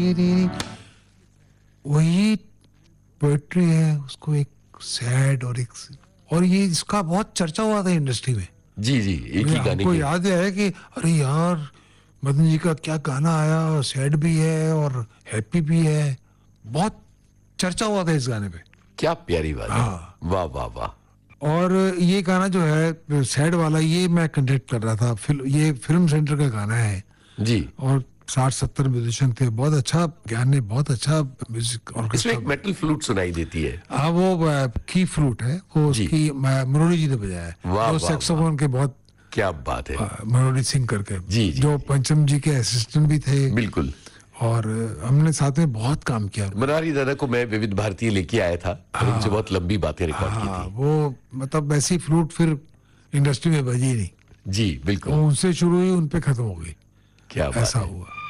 वही पोएट्री है, उसको एक सैड और ये इसका बहुत चर्चा हुआ था इंडस्ट्री में। जी जी, एक ही गाने को की याद है कि अरे यार मदन जी का क्या गाना आया, सैड भी है और हैप्पी भी है, बहुत चर्चा हुआ था इस गाने पे। क्या प्यारी बात है। हाँ। वाह वाह वाह। और ये गाना जो है सैड वाला, ये मैं कंडक्ट कर रहा था, ये फिल्म सेंटर का गाना है जी। और 60-70 म्यूजिशियन थे, बहुत अच्छा ज्ञान ने, बहुत अच्छा म्यूजिक इसमें ऑर्केस्ट्रा। एक मेटल फ्लूट सुनाई देती है। हाँ, वो की फ्लूट है, वो जी। उसकी मुरली जी ने बजाया है, वाह, जो वाह, सैक्सोफोन के बहुत क्या बात है। मनोरी सिंह करके, जी, जी, जो पंचम जी के असिस्टेंट भी थे। बिल्कुल। और हमने साथ में बहुत काम किया। मुरारी दादा को मैं विविध भारतीय लेके आया था और उनसे बहुत लंबी बातें रिकॉर्ड की थी। वो मतलब ऐसी फ्लूट फिर इंडस्ट्री में बजी नहीं। जी बिल्कुल। उनसे शुरू हुई, उन पे खत्म हो गई, क्या बात ऐसा है। हुआ।